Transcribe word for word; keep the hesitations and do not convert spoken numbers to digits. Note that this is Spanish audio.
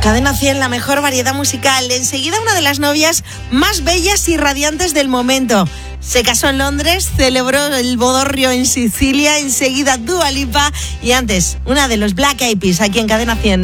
Cadena cien, la mejor variedad musical. Enseguida una de las novias más bellas y radiantes del momento. Se casó en Londres, celebró el bodorrio en Sicilia, enseguida Dua Lipa y antes una de los Black Eyed Peas aquí en Cadena cien.